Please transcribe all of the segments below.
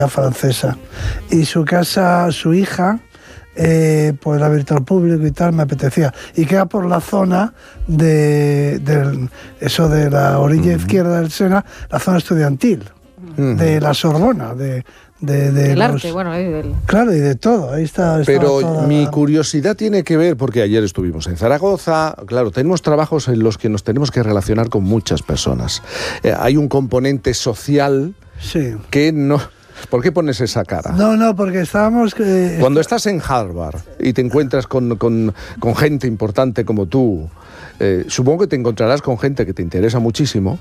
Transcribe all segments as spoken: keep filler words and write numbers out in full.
francesa. Y su casa, su hija, eh, pues la abierta al público y tal, me apetecía. Y queda por la zona de, de eso de la orilla uh-huh. izquierda del Sena, la zona estudiantil, uh-huh. de la Sorbona, de... De, de el los... arte, bueno, y del... Claro, y de todo, ahí está. Pero toda... mi curiosidad tiene que ver, porque ayer estuvimos en Zaragoza, claro, tenemos trabajos en los que nos tenemos que relacionar con muchas personas. Eh, hay un componente social sí. que no... ¿Por qué pones esa cara? No, no, porque estábamos... Eh, Cuando estás en Harvard y te encuentras con, con, con gente importante como tú, eh, supongo que te encontrarás con gente que te interesa muchísimo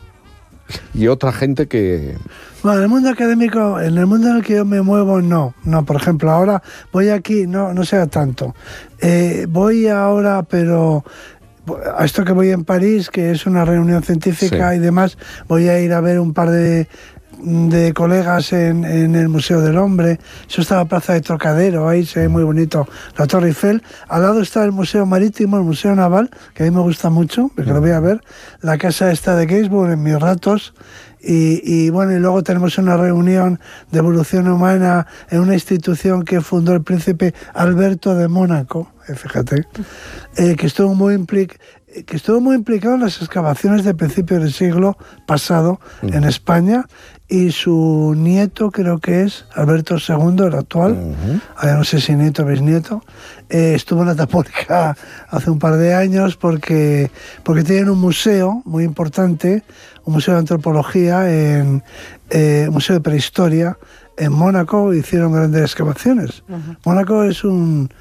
y otra gente que... Bueno, en el mundo académico, en el mundo en el que yo me muevo, no. No, por ejemplo, ahora voy aquí, no, no sea tanto. Eh, voy ahora, pero a esto que voy en París, que es una reunión científica sí. y demás, voy a ir a ver un par de, de colegas en, en el Museo del Hombre. Eso está en la Plaza de Trocadero, ahí se ve muy bonito la Torre Eiffel. Al lado está el Museo Marítimo, el Museo Naval, que a mí me gusta mucho, porque lo voy a ver. La casa esta de Gainsbourg en mis ratos. Y, y bueno, y luego tenemos una reunión de evolución humana en una institución que fundó el príncipe Alberto de Mónaco, eh, fíjate, eh, que, estuvo muy implic que estuvo muy implicado en las excavaciones de principios del siglo pasado uh-huh. en España, y su nieto creo que es Alberto segundo, el actual, uh-huh. ahora no sé si nieto o bisnieto, eh, estuvo en la Atlapónica hace un par de años porque, porque tienen un museo muy importante, un museo de antropología, en eh, un museo de prehistoria en Mónaco. Hicieron grandes excavaciones. Uh-huh. Mónaco es un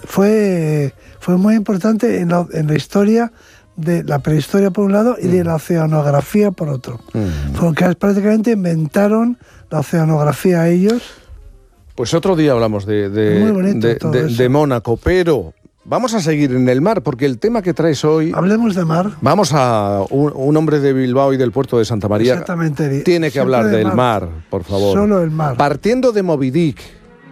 fue fue muy importante en la, en la historia de la prehistoria por un lado y uh-huh. de la oceanografía por otro. Uh-huh. Porque prácticamente inventaron la oceanografía ellos. Pues otro día hablamos de de, muy bonito de, todo de, eso. de Mónaco, pero vamos a seguir en el mar, porque el tema que traes hoy... Hablemos de mar. Vamos a... Un, un hombre de Bilbao y del puerto de Santa María... Exactamente. Tiene que Siempre hablar de del mar. mar, por favor. Solo el mar. Partiendo de Moby Dick.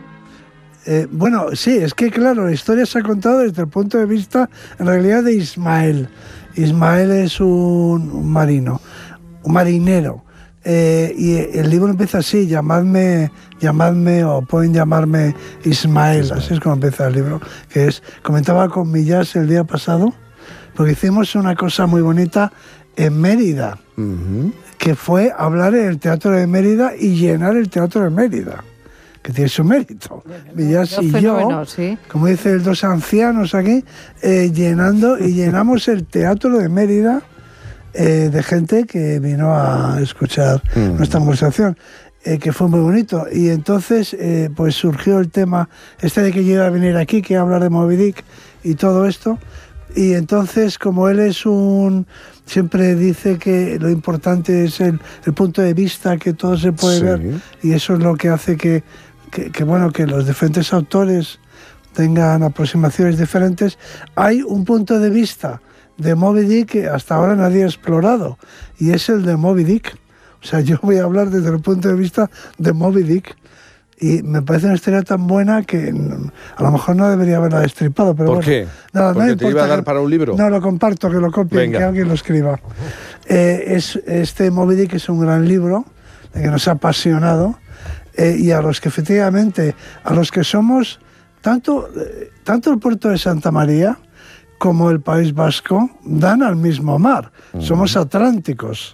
Eh, bueno, sí, es que claro, la historia se ha contado desde el punto de vista, en realidad, de Ismael. Ismael es un, un marino, un marinero. Eh, y el libro empieza así, llamadme, llamadme o pueden llamarme Ismael, Ismael, así es como empieza el libro, que es, comentaba con Millás el día pasado, porque hicimos una cosa muy bonita en Mérida, uh-huh. que fue hablar en el Teatro de Mérida y llenar el Teatro de Mérida, que tiene su mérito. Millás y yo, ¿sí? Como dicen los dos ancianos aquí, eh, llenando y llenamos el Teatro de Mérida, Eh, de gente que vino a escuchar mm. nuestra conversación, eh, que fue muy bonito. Y entonces eh, pues surgió el tema este de que yo iba a venir aquí, que iba a hablar de Moby Dick y todo esto. Y entonces, como él es un... siempre dice que lo importante es el, el punto de vista, que todo se puede sí. ver, y eso es lo que hace que, que, que, bueno, que los diferentes autores tengan aproximaciones diferentes. Hay un punto de vista de Moby Dick que hasta ahora nadie ha explorado, y es el de Moby Dick. O sea, yo voy a hablar desde el punto de vista de Moby Dick, y me parece una historia tan buena que a lo mejor no debería haberla destripado. Pero ¿Por bueno, qué? No, ¿Porque no te iba a dar que, para un libro? No, lo comparto, que lo copien, Venga. Que alguien lo escriba. Eh, es, este Moby Dick es un gran libro que nos ha apasionado, eh, y a los que efectivamente, a los que somos, tanto, eh, tanto el puerto de Santa María como el País Vasco dan al mismo mar. Uh-huh. Somos atlánticos.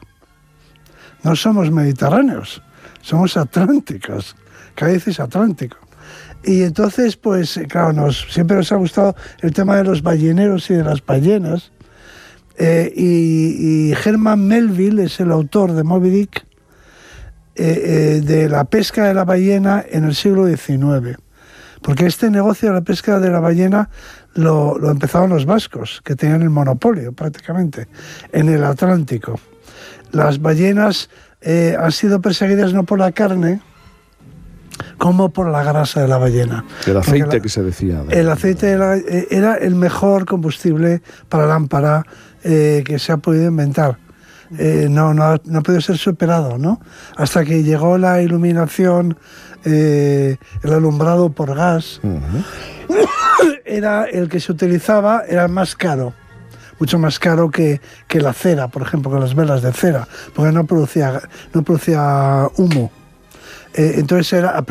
No somos mediterráneos, somos atlánticos. Cada vez es atlántico. Y entonces, pues, claro, nos, siempre nos ha gustado el tema de los balleneros y de las ballenas. Eh, y, y Herman Melville es el autor de Moby Dick, eh, eh, de la pesca de la ballena en el siglo diecinueve. Porque este negocio de la pesca de la ballena lo, lo empezaron los vascos, que tenían el monopolio prácticamente en el Atlántico. Las ballenas eh, han sido perseguidas no por la carne, como por la grasa de la ballena. El aceite la, que se decía. De... El aceite de la, eh, era el mejor combustible para lámpara eh, que se ha podido inventar. Eh, no, no, no ha podido ser superado, ¿no? Hasta que llegó la iluminación, eh, el alumbrado por gas. Uh-huh. Era el que se utilizaba, era más caro, mucho más caro que, que la cera, por ejemplo, que las velas de cera, porque no producía, no producía humo. Eh, entonces era